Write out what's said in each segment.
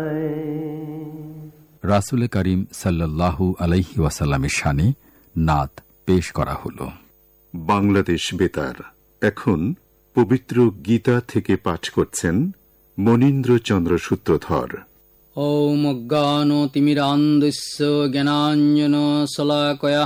রাসূল করিম সাল্লাল্লাহু আলাইহি ওয়াসাল্লামের শানে নাত পেশ করা হলো। বাংলাদেশ বেতার এখন পবিত্র গীতা থেকে পাঠ করছেন মনীন্দ্রচন্দ্র সূত্রধর। ওম অজ্ঞানতিমিরান্ধস্য জ্ঞানাঞ্জন শলাকয়া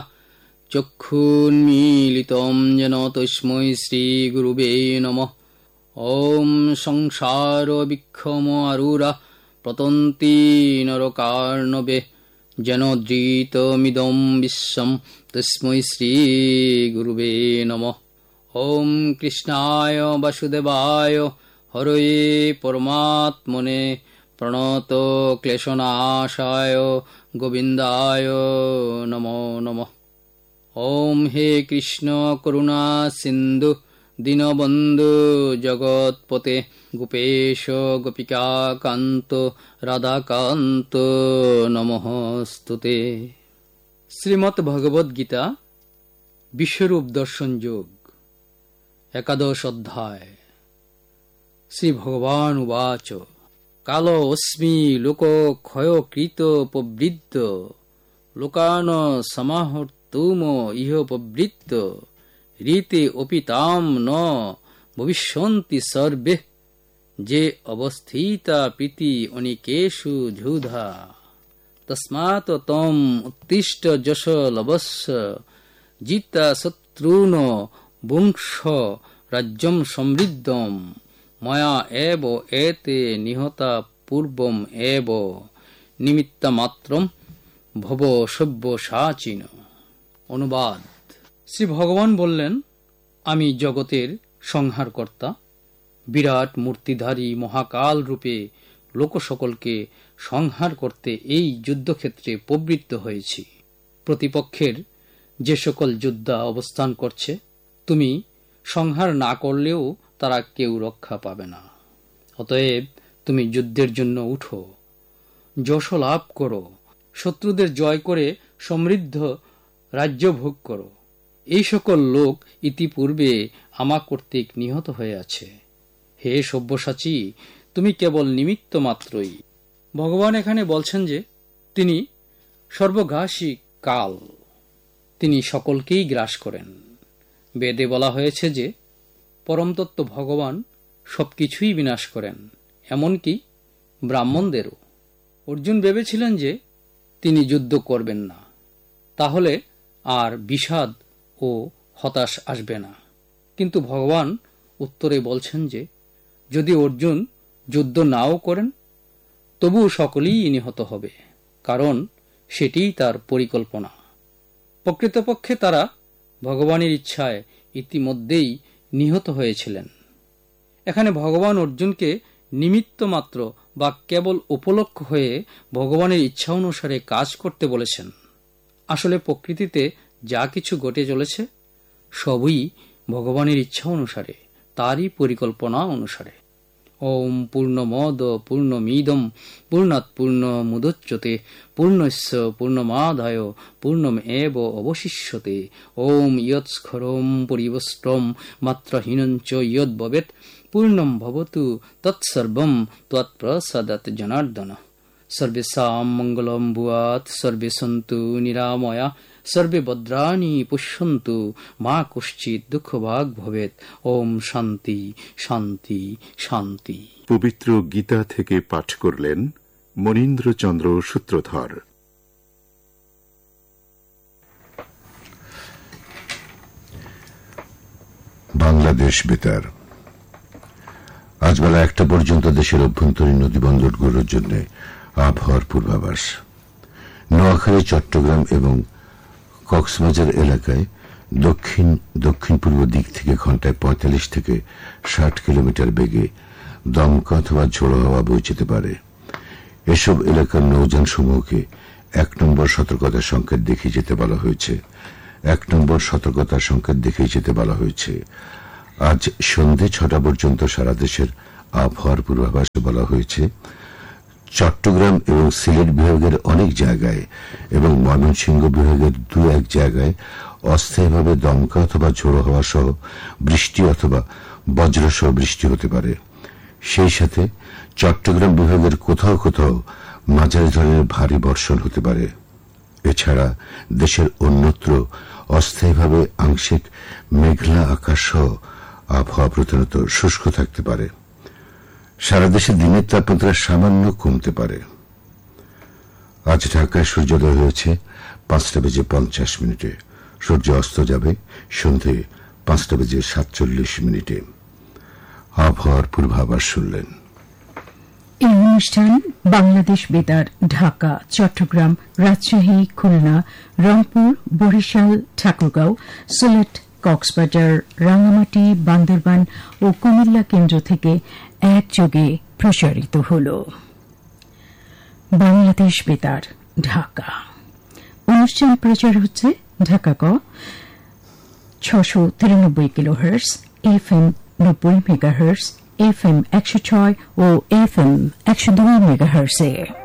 চক্ষুন্মীলিতং যেন তস্मै শ্রীগুরুবে নমঃ। ওম সংসার বিক্ষম আরুরা পতন্তি নরকার্ণবে যেন ধৃতমিদং বিশ্বম তস্मै শ্রীগুরুবে নমঃ। ওম কৃষ্ণায় বাসুদেবায় হরয়ে পরমাত্মনে প্রণত ক্লেশনাশায় গোবিন্দায় নমো নমঃ। ওম হে কৃষ্ণ করুণা সিন্ধু দীনবন্ধু জগৎপতে গোপেশ গোপিকা কান্ত রাধাকান্ত নমস্তুতে। শ্রীমৎ ভগবদ গীতা বিশ্বরূপ দর্শন যোগ একাদশ অধ্যায়। শ্রী ভগবান উবাচ কাল অস্মি লোক ক্ষয়কৃত প্রবৃদ্ধ লোকান সমাহর্তুম ইহ প্রবৃত্ত রীতে অপিতাম ন ভবিষ্যন্তি সর্বে যে অবস্থিতা প্রীতি অনিকেষু ঝুধা তস্মাৎ তম উত্তিষ্ঠ যশ লবস্য জিতা শত্রুন বংশ রাজ্যম সমৃদ্ধম ময়া এব এতে নিহতা পূর্বম এব নিমিত্তমাত্রম ভব সব্যসাচিন। অনুবাদ। শ্রী ভগবান বললেন, আমি জগতের সংহারকর্তা, বিরাট মূর্তিধারী মহাকাল রূপে লোক সকলকে সংহার করতে এই যুদ্ধক্ষেত্রে প্রবৃত্ত হয়েছি। প্রতিপক্ষের যে সকল যোদ্ধা অবস্থান করছে, তুমি সংহার না করলেও তারা কেউ রক্ষা পাবে না। অতএব তুমি যুদ্ধের জন্য উঠো, যশ লাভ করো, শত্রুদের জয় করে সমৃদ্ধ রাজ্য ভোগ করো। এই সকল লোক ইতিপূর্বে আমা কর্তৃক নিহত হয়ে আছে। হে সব্যসাচী, তুমি কেবল নিমিত্ত মাত্রই। ভগবান এখানে বলছেন যে তিনি সর্বগ্রাসী কাল, তিনি সকলকেই গ্রাস করেন। বেদে বলা হয়েছে যে পরমতত্ত্ব ভগবান সবকিছুই বিনাশ করেন, এমনকি ব্রাহ্মণদেরও। অর্জুন ভেবেছিলেন যে তিনি যুদ্ধ করবেন না, তাহলে আর বিষাদ ও হতাশ আসবে না। কিন্তু ভগবান উত্তরে বলছেন যে যদি অর্জুন যুদ্ধ নাও করেন, তবু সকলেই নিহত হবে, কারণ সেটিই তার পরিকল্পনা। প্রকৃতপক্ষে তারা ভগবানের ইচ্ছায় ইতিমধ্যেই নিহত হয়েছিলেন। এখানে ভগবান অর্জুনকে নিমিত্ত মাত্র বা কেবল উপলক্ষ হয়ে ভগবানের ইচ্ছা অনুসারে কাজ করতে বলেছেন। আসলে প্রকৃতিতে যা কিছু ঘটে চলেছে সবই ভগবানের ইচ্ছা অনুসারে, তারই পরিকল্পনা অনুসারে। ওম পূর্ণমদ পূর্ণমিদম পূর্ণাৎ পূর্ণমুদচ্যতে পূর্ণস্য পূর্ণমাদায় পূর্ণম এব অবশিষ্যতে। ওম ইয়ৎস্খরম পরিবস্ত্রম মাত্রহীনঞ্চ ইয়ৎ ভবেৎ পূর্ণম ভবতু তৎসর্বম ত্বৎপ্রসাদাৎ জনার্দন। সর্বেষাং মঙ্গলম ভূয়াৎ সর্বে সন্তু নিরাময়া সর্বে ভদ্রাণি পশ্যন্তু মা কশ্চিৎ দুঃখভাগ ভবেৎ। ওম শান্তি শান্তি শান্তি। পবিত্র গীতা থেকে পাঠ করলেন মনীন্দ্রচন্দ্র সূত্রধর। বাংলাদেশ বেতার আজ বেলা 1টা পর্যন্ত দেশের অভ্যন্তরীণ নদীবন্দরগুলোর জন্য আবহাওয়ার পূর্বাভাস। নোয়াখালী, চট্টগ্রাম এবং কক্সবাজার এলাকায় দক্ষিণ পূর্ব দিক থেকে ঘন্টায় 45 থেকে 60 কিলোমিটার বেগে দমকা অথবা ঝোড়ো হাওয়া বয়ে যেতে পারে। এসব এলাকার নৌযান সমূহকে 1 নম্বর সতর্কতার সংকেত দেখিয়ে যেতে বলা হয়েছে। 1 নম্বর সতর্কতার সংকেত দেখিয়ে যেতে বলা হয়েছে। আজ সন্ধ্যে 6টা পর্যন্ত সারা দেশের আবহাওয়ার পূর্বাভাসে বলা হয়েছে চট্টগ্রাম এবং সিলেট বিভাগের অনেক জায়গায় এবং ময়মনসিংহ বিভাগের 2-1 জায়গায় অস্থায়ীভাবে দমকা অথবা ঝোড়ো হাওয়া সহ বৃষ্টি অথবা বজ্রসহ বৃষ্টি হতে পারে। সেই সাথে চট্টগ্রাম বিভাগের কোথাও কোথাও মাঝারি ধরনের ভারী বর্ষণ হতে পারে। এছাড়া দেশের অন্যত্র অস্থায়ীভাবে আংশিক মেঘলা আকাশ সহ আবহাওয়া প্রধানত শুষ্ক থাকতে পারে। সারা দেশে দিনের তাপমাত্রা সামান্য কমতে পারে। আজ ঢাকায় সূর্যোদয় হয়েছে 5:50 সূর্য অস্ত যাবে সন্ধে 5:47 আবহাওয়ার পূর্বাভাস শুনলেন। এই অনুষ্ঠান বাংলাদেশ বেতার ঢাকা, চট্টগ্রাম, রাজশাহী, খুলনা, রংপুর, বরিশাল, ঠাকুরগাঁও, সিলেট, কক্সবাজার, রাঙ্গামাটি, বান্দরবান ও কুমিল্লা কেন্দ্র থেকে একযোগে প্রসারিত হল। বাংলাদেশ বেতার ঢাকা অনুষ্ঠান প্রচার হচ্ছে ঢাকা ক 693 কিলোহার্টজ, FM 90 মেগাহার্টজ, FM 106 ও FM 102 মেগাহার্টজে।